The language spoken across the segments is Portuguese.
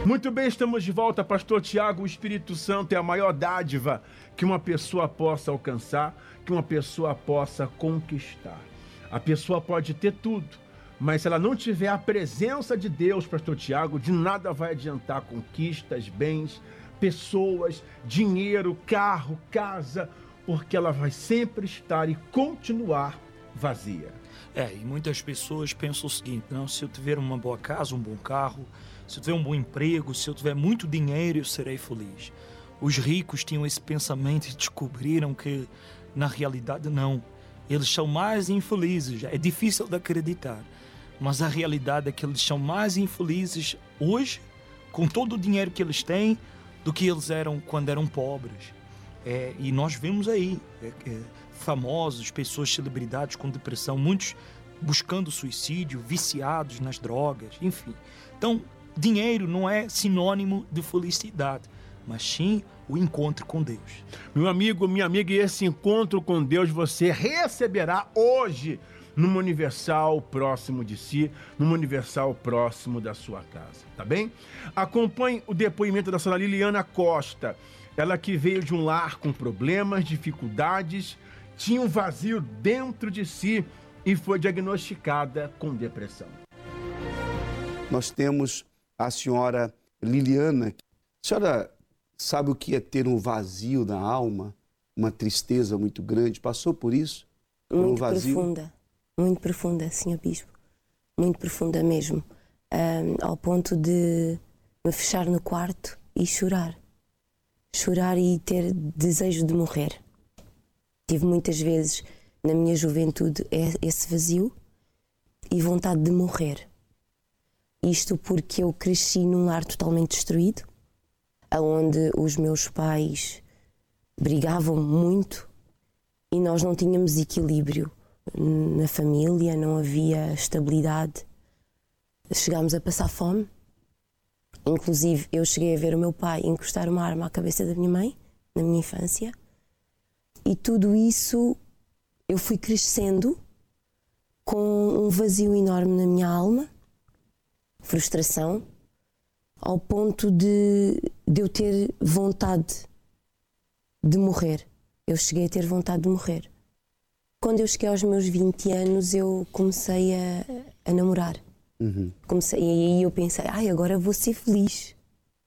Muito bem, estamos de volta, Pastor Tiago. O Espírito Santo é a maior dádiva que uma pessoa possa alcançar, que uma pessoa possa conquistar. A pessoa pode ter tudo, mas se ela não tiver a presença de Deus, Pastor Tiago, de nada vai adiantar conquistas, bens, pessoas, dinheiro, carro, casa, porque ela vai sempre estar e continuar vazia. E muitas pessoas pensam o seguinte: não, se eu tiver uma boa casa, um bom carro, se eu tiver um bom emprego, se eu tiver muito dinheiro, eu serei feliz. Os ricos tinham esse pensamento e descobriram que, na realidade, não. Eles são mais infelizes. É difícil de acreditar, mas a realidade é que eles são mais infelizes hoje, com todo o dinheiro que eles têm, do que eles eram quando eram pobres. E nós vemos aí famosos, pessoas, celebridades com depressão, muitos buscando suicídio, viciados nas drogas, enfim. Então, dinheiro não é sinônimo de felicidade, mas sim o encontro com Deus. Meu amigo, minha amiga, e esse encontro com Deus você receberá hoje numa universal próximo de si, numa universal próximo da sua casa, tá bem? Acompanhe o depoimento da senhora Liliana Costa. Ela que veio de um lar com problemas, dificuldades, tinha um vazio dentro de si e foi diagnosticada com depressão. Nós temos a senhora Liliana. A senhora sabe o que é ter um vazio na alma, uma tristeza muito grande? Passou por isso? Muito profunda, senhor Bispo. Muito profunda mesmo. Ao ponto de me fechar no quarto e chorar. Chorar e ter desejo de morrer. Tive muitas vezes na minha juventude esse vazio e vontade de morrer. Isto porque eu cresci num lar totalmente destruído, onde os meus pais brigavam muito e nós não tínhamos equilíbrio na família, não havia estabilidade. Chegámos a passar fome. Inclusive, eu cheguei a ver o meu pai encostar uma arma à cabeça da minha mãe, na minha infância. E tudo isso, eu fui crescendo com um vazio enorme na minha alma, frustração, ao ponto de eu ter vontade de morrer. Eu cheguei a ter vontade de morrer. Quando eu cheguei aos meus 20 anos, eu comecei a namorar. Uhum. E aí eu pensei, agora vou ser feliz.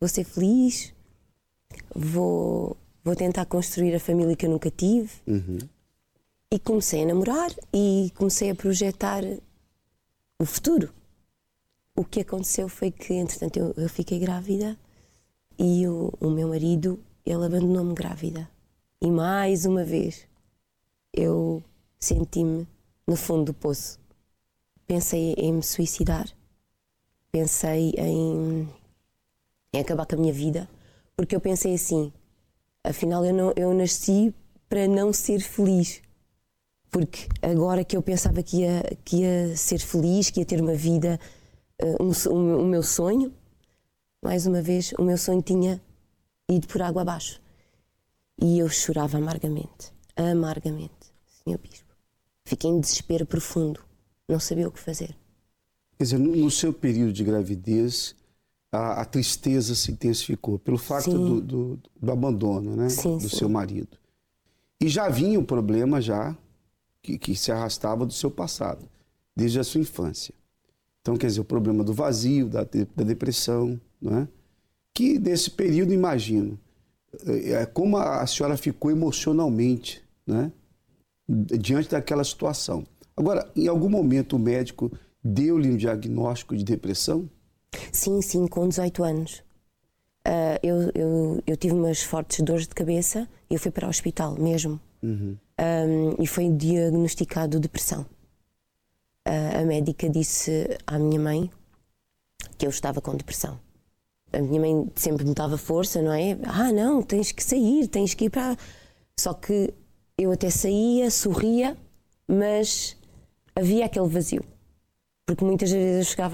Vou tentar construir a família que eu nunca tive. Uhum. E comecei a namorar e comecei a projetar o futuro. O que aconteceu foi que, entretanto, eu fiquei grávida e o meu marido, ele abandonou-me grávida. E mais uma vez, eu senti-me no fundo do poço. Pensei em me suicidar, pensei em acabar com a minha vida, porque eu pensei assim, afinal eu nasci para não ser feliz, porque agora que eu pensava que ia ser feliz, que ia ter uma vida, o meu sonho, mais uma vez, o meu sonho tinha ido por água abaixo. E eu chorava amargamente, senhor Bispo. Fiquei em desespero profundo. Não sabia o que fazer. Quer dizer, no seu período de gravidez, a tristeza se intensificou pelo facto do abandono, né? Do seu marido. E já vinha um problema que se arrastava do seu passado, desde a sua infância. Então, quer dizer, o problema do vazio, da depressão, não é? Que nesse período, imagino, como a senhora ficou emocionalmente, né? Diante daquela situação. Agora, em algum momento o médico deu-lhe um diagnóstico de depressão? Sim, com 18 anos. Eu tive umas fortes dores de cabeça e eu fui para o hospital mesmo. Uhum. E foi diagnosticado depressão. A médica disse à minha mãe que eu estava com depressão. A minha mãe sempre me dava força, não é? Não, tens que sair, tens que ir para... Só que eu até saía, sorria, mas havia aquele vazio. Porque muitas vezes eu chegava